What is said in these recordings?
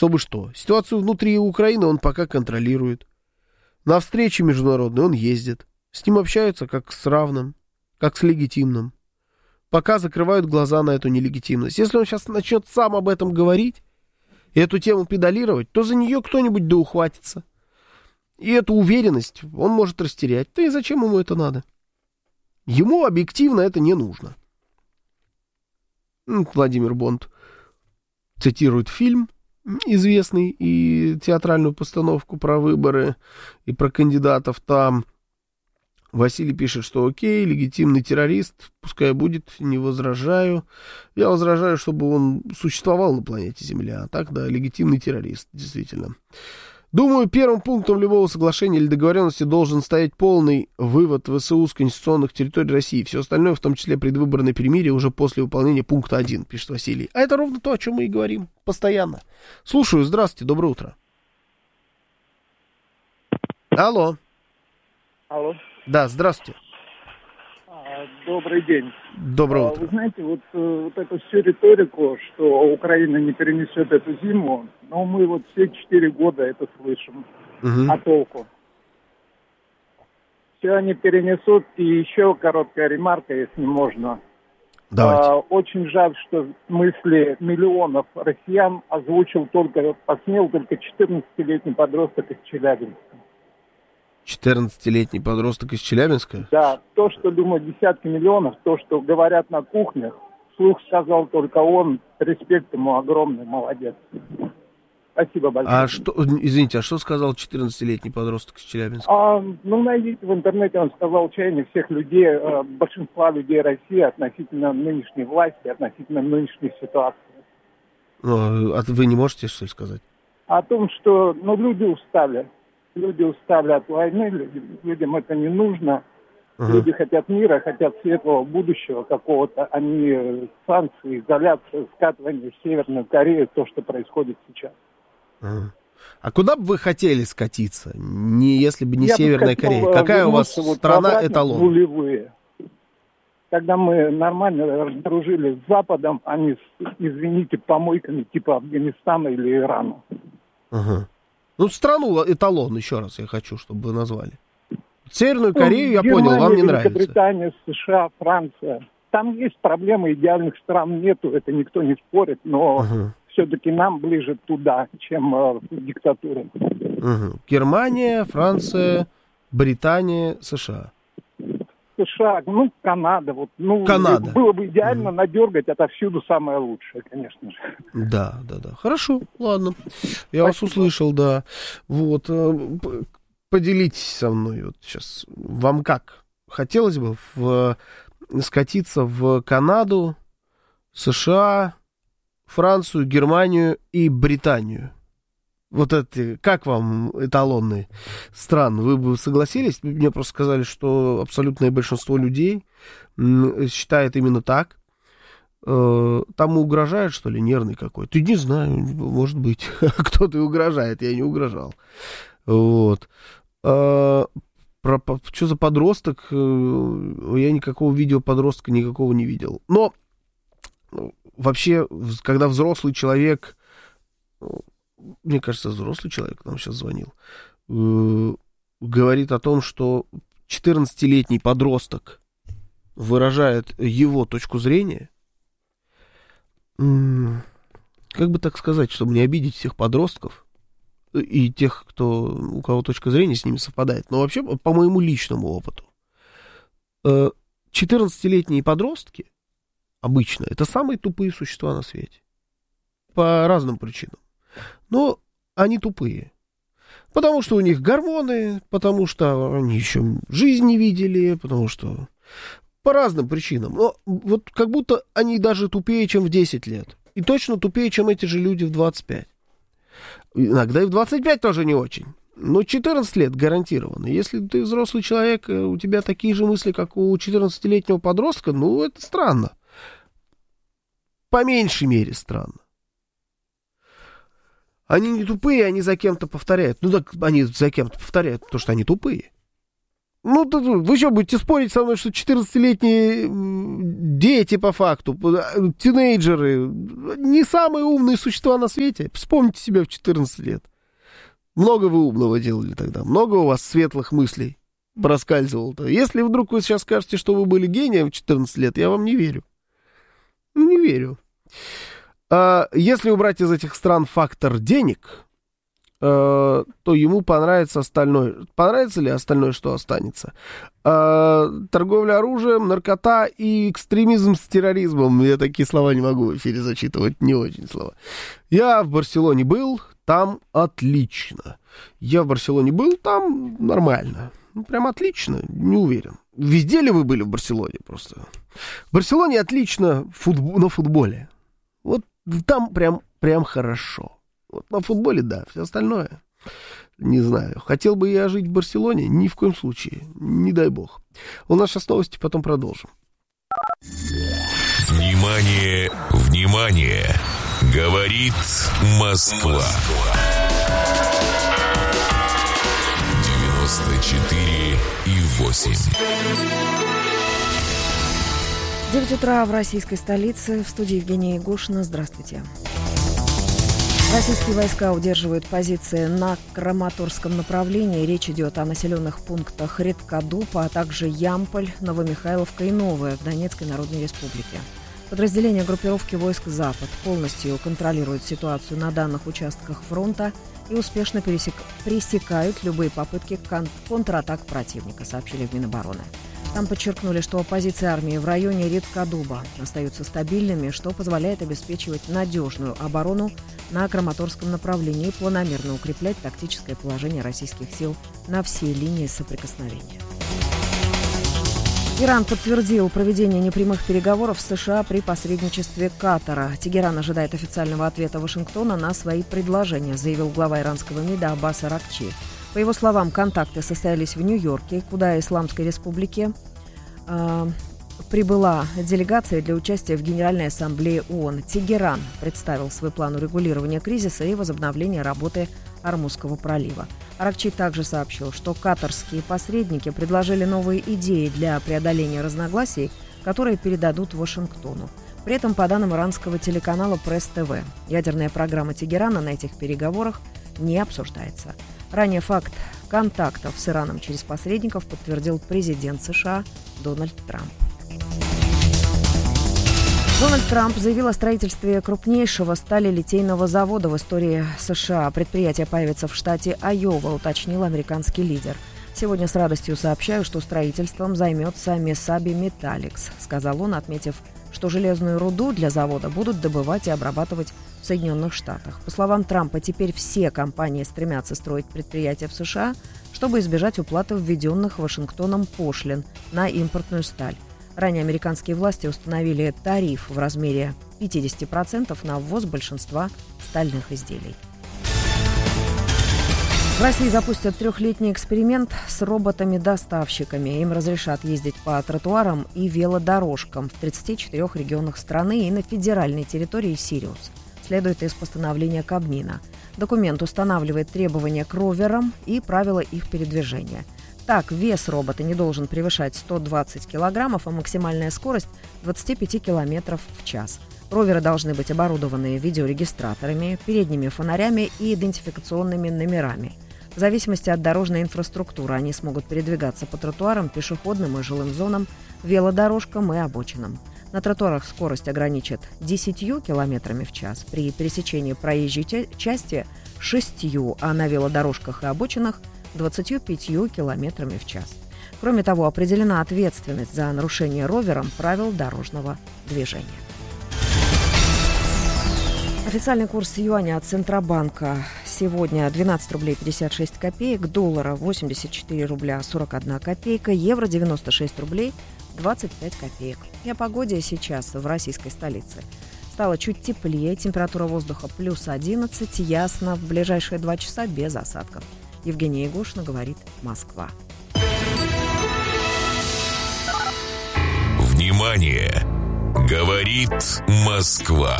Чтобы что? Ситуацию внутри Украины он пока контролирует. На встречи международные он ездит. С ним общаются как с равным, как с легитимным. Пока закрывают глаза на эту нелегитимность. Если он сейчас начнет сам об этом говорить и эту тему педалировать, то за нее кто-нибудь да ухватится. И эту уверенность он может растерять. Да и зачем ему это надо? Ему объективно это не нужно. Владимир Бонд цитирует фильм известный и театральную постановку про выборы и про кандидатов там. Василий пишет, что окей, легитимный террорист, пускай будет, не возражаю. Я возражаю, чтобы он существовал на планете Земля. А так, да, легитимный террорист, действительно. Думаю, первым пунктом любого соглашения или договоренности должен стоять полный вывод ВСУ с конституционных территорий России. Все остальное, в том числе предвыборное перемирие, уже после выполнения пункта 1, пишет Василий. А это ровно то, о чем мы и говорим постоянно. Слушаю, здравствуйте, доброе утро. Алло. Алло. Да, здравствуйте. Добрый день. Доброе утро. Вы знаете, вот эту всю риторику, что Украина не перенесет эту зиму, но мы вот все 4 года это слышим. А толку? Все они перенесут. И еще короткая ремарка, если можно. Давайте. Очень жаль, что мысли миллионов россиян посмел только 14-летний подросток из Челябинска. 14-летний подросток из Челябинска? Да, то, что думают десятки миллионов, то, что говорят на кухнях, вслух сказал только он. Респект ему огромный, молодец. Спасибо большое. Извините, а что сказал 14-летний подросток из Челябинска? Найдите в интернете, он сказал чаяние всех людей, большинства людей России относительно нынешней власти, относительно нынешней ситуации. А вы не можете, что ли, сказать? О том, что люди устали. Люди устали от войны, людям это не нужно. Люди хотят мира, хотят светлого будущего какого-то, а не санкции, изоляции, скатывания в Северную Корею, то, что происходит сейчас. А куда бы вы хотели скатиться, если бы не Я Северная Корея? Какая у вас страна эталон? Нулевые. Когда мы нормально дружили с Западом, а не с, извините, помойками типа Афганистана или Ирана. Страну эталон, еще раз я хочу, чтобы вы назвали. Северную Корею, я понял, вам не нравится. Великобритания, США, Франция. Там есть проблемы, идеальных стран нету, это никто не спорит, но все-таки нам ближе туда, чем в диктатуру. Германия, Франция, Британия, США. США, Канада. Канада. Было бы идеально надергать отовсюду самое лучшее, конечно же. Да. Хорошо, ладно. Я вас услышал, да. Вот. Поделитесь со мной вот сейчас. Вам как? Хотелось бы скатиться в Канаду, США, Францию, Германию и Британию? Вот это, как вам эталонные страны? Вы бы согласились? Мне просто сказали, что абсолютное большинство людей считает именно так. Там угрожает, что ли, нервный какой-то? Не знаю, может быть. Кто-то угрожает, я не угрожал. Вот. Что за подросток? Я никакого видео подростка никакого не видел. Но вообще, когда взрослый человек... Мне кажется, взрослый человек нам сейчас звонил, говорит о том, что 14-летний подросток выражает его точку зрения, как бы так сказать, чтобы не обидеть всех подростков и тех, у кого точка зрения с ними совпадает, но вообще по моему личному опыту, 14-летние подростки обычно это самые тупые существа на свете. По разным причинам. Но они тупые. Потому что у них гормоны, потому что они еще жизнь не видели, потому что по разным причинам. Но вот как будто они даже тупее, чем в 10 лет. И точно тупее, чем эти же люди в 25. Иногда и в 25 тоже не очень. Но 14 лет гарантированно. Если ты взрослый человек, у тебя такие же мысли, как у 14-летнего подростка, это странно. По меньшей мере странно. Они не тупые, они за кем-то повторяют. Так они за кем-то повторяют, потому что они тупые. Ну, вы что, будете спорить со мной, что 14-летние дети, по факту, тинейджеры, не самые умные существа на свете? Вспомните себя в 14 лет. Много вы умного делали тогда, много у вас светлых мыслей проскальзывало-то. Если вдруг вы сейчас скажете, что вы были гением в 14 лет, я вам не верю. Ну, не верю. Если убрать из этих стран фактор денег, то ему понравится остальное. Понравится ли остальное, что останется? Торговля оружием, наркота и экстремизм с терроризмом. Я такие слова не могу в эфире зачитывать, не очень слова. Я в Барселоне был, там отлично. Я в Барселоне был, там нормально. Ну, прям отлично, не уверен. Везде ли вы были в Барселоне просто? В Барселоне отлично на футболе. Вот там прям хорошо. Вот на футболе, да, все остальное, не знаю. Хотел бы я жить в Барселоне? Ни в коем случае, не дай бог. У нас сейчас новости, потом продолжим. Внимание, внимание! Говорит Москва. 94,8. 9 утра в российской столице. В студии Евгения Егошина. Здравствуйте. Российские войска удерживают позиции на Краматорском направлении. Речь идет о населенных пунктах Редкодуб, а также Ямполь, Новомихайловка и Новая в Донецкой Народной Республике. Подразделения группировки войск «Запад» полностью контролируют ситуацию на данных участках фронта и успешно пресекают любые попытки контратак противника, сообщили в Минобороны. Там подчеркнули, что позиции армии в районе Редкодуба остаются стабильными, что позволяет обеспечивать надежную оборону на Краматорском направлении и планомерно укреплять тактическое положение российских сил на всей линии соприкосновения. Иран подтвердил проведение непрямых переговоров с США при посредничестве Катара. Тегеран ожидает официального ответа Вашингтона на свои предложения, заявил глава иранского МИДа Аббас Аракчи. По его словам, контакты состоялись в Нью-Йорке, куда Исламской Республике прибыла делегация для участия в Генеральной Ассамблее ООН. Тегеран представил свой план урегулирования кризиса и возобновления работы Ормузского пролива. Аракчи также сообщил, что катарские посредники предложили новые идеи для преодоления разногласий, которые передадут Вашингтону. При этом, по данным иранского телеканала Пресс-ТВ, ядерная программа Тегерана на этих переговорах не обсуждается. Ранее факт контактов с Ираном через посредников подтвердил президент США Дональд Трамп. Дональд Трамп заявил о строительстве крупнейшего сталелитейного завода в истории США. Предприятие появится в штате Айова, уточнил американский лидер. «Сегодня с радостью сообщаю, что строительством займется Mesabi Metallics», сказал он, отметив, что железную руду для завода будут добывать и обрабатывать в Соединенных Штатах. По словам Трампа, теперь все компании стремятся строить предприятия в США, чтобы избежать уплаты введенных Вашингтоном пошлин на импортную сталь. Ранее американские власти установили тариф в размере 50% на ввоз большинства стальных изделий. В России запустят 3-летний эксперимент с роботами-доставщиками. Им разрешат ездить по тротуарам и велодорожкам в 34 регионах страны и на федеральной территории Сириус. Следует из постановления Кабмина. Документ устанавливает требования к роверам и правила их передвижения. Так, вес робота не должен превышать 120 килограммов, а максимальная скорость – 25 километров в час. Роверы должны быть оборудованы видеорегистраторами, передними фонарями и идентификационными номерами. В зависимости от дорожной инфраструктуры они смогут передвигаться по тротуарам, пешеходным и жилым зонам, велодорожкам и обочинам. На тротуарах скорость ограничат 10 километрами в час, при пересечении проезжей части – 6, а на велодорожках и обочинах – 25 километрами в час. Кроме того, определена ответственность за нарушение ровером правил дорожного движения. Официальный курс юаня от Центробанка сегодня 12 рублей 56 копеек, доллара 84 рубля 41 копейка, евро 96 рублей 25 копеек. И о погоде сейчас в российской столице. Стало чуть теплее, температура воздуха плюс 11, ясно, в ближайшие 2 часа без осадков. Евгения Егошина, говорит Москва. Внимание! Говорит Москва.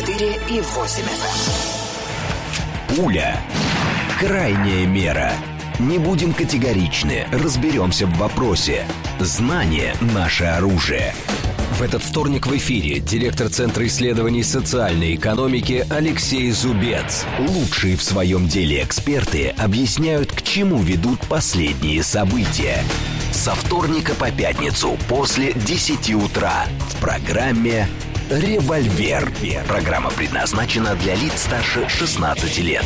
94,8 FM. Пуля. Крайняя мера. Не будем категоричны, разберемся в вопросе. Знание – наше оружие. В этот вторник в эфире директор Центра исследований социальной экономики Алексей Зубец. Лучшие в своем деле эксперты объясняют, к чему ведут последние события. Со вторника по пятницу после 10 утра в программе «Револьвер». Программа предназначена для лиц старше 16 лет.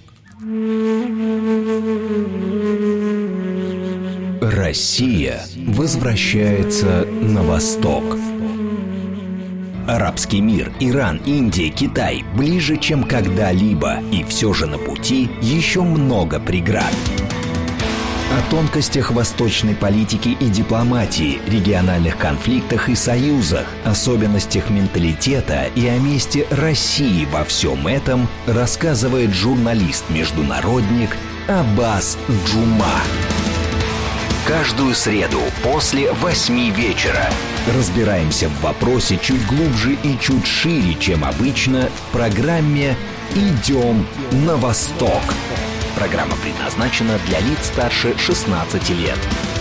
Россия возвращается на восток. Арабский мир, Иран, Индия, Китай ближе, чем когда-либо. И все же на пути еще много преград. О тонкостях восточной политики и дипломатии, региональных конфликтах и союзах, особенностях менталитета и о месте России во всем этом рассказывает журналист-международник Аббас Джума. Каждую среду после 8 вечера разбираемся в вопросе чуть глубже и чуть шире, чем обычно, в программе «Идем на восток». Программа предназначена для лиц старше 16 лет.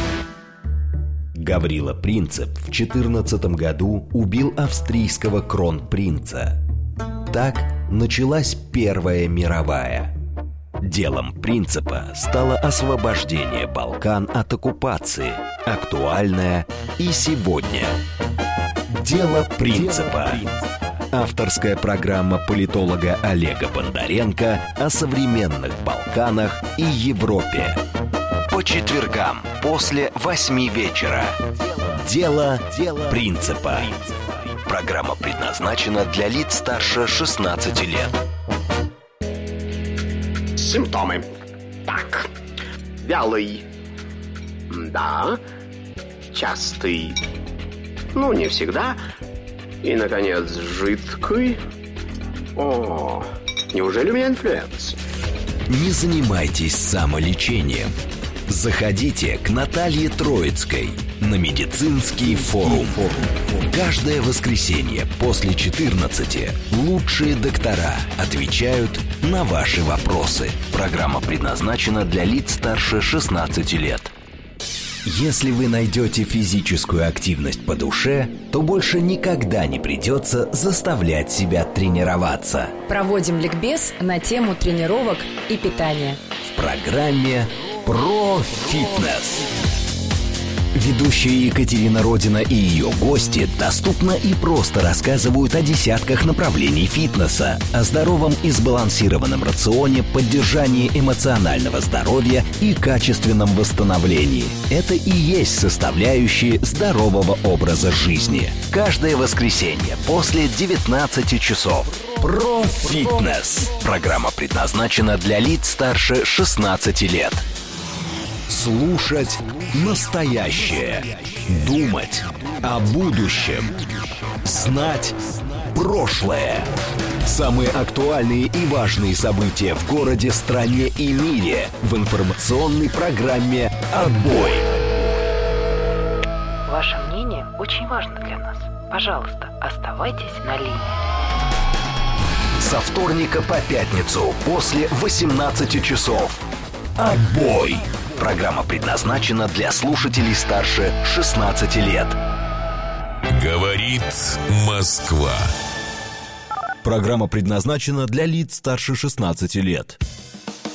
Гаврила Принцип в 2014 году убил австрийского кронпринца. Так началась Первая мировая. Делом Принципа стало освобождение Балкан от оккупации, актуальное и сегодня. Дело Принципа. Авторская программа политолога Олега Бондаренко о современных Балканах и Европе. По четвергам после 8 вечера. Дело Принципа. Программа предназначена для лиц старше 16 лет. Симптомы. Так. Вялый. Да. Частый. Ну, не всегда. И, наконец, жидкий. О, неужели у меня инфлюенс? Не занимайтесь самолечением. Заходите к Наталье Троицкой на медицинский форум. Каждое воскресенье после 14 лучшие доктора отвечают на ваши вопросы. Программа предназначена для лиц старше 16 лет. Если вы найдете физическую активность по душе, то больше никогда не придется заставлять себя тренироваться. Проводим ликбез на тему тренировок и питания. В программе «Про фитнес». Ведущие Екатерина Родина и ее гости доступно и просто рассказывают о десятках направлений фитнеса, о здоровом и сбалансированном рационе, поддержании эмоционального здоровья и качественном восстановлении. Это и есть составляющие здорового образа жизни. Каждое воскресенье после 19 часов. Про фитнес. Программа предназначена для лиц старше 16 лет. Слушать настоящее. Думать о будущем. Знать прошлое. Самые актуальные и важные события в городе, стране и мире в информационной программе «Отбой». Ваше мнение очень важно для нас. Пожалуйста, оставайтесь на линии. Со вторника по пятницу после 18 часов. «Отбой». Программа предназначена для слушателей старше 16 лет. Говорит Москва. Программа предназначена для лиц старше 16 лет.